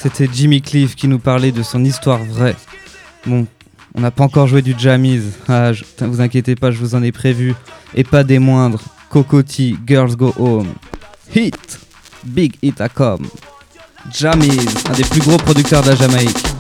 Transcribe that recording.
C'était Jimmy Cliff qui nous parlait de son histoire vraie. Bon, on n'a pas encore joué du Jammies. Vous inquiétez pas, je vous en ai prévu. Et pas des moindres. Cocotti, Girls Go Home. Hit, Big Hit à com. Jammies, un des plus gros producteurs de la Jamaïque.